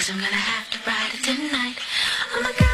'cause I'm gonna have to ride it tonight. Oh my God.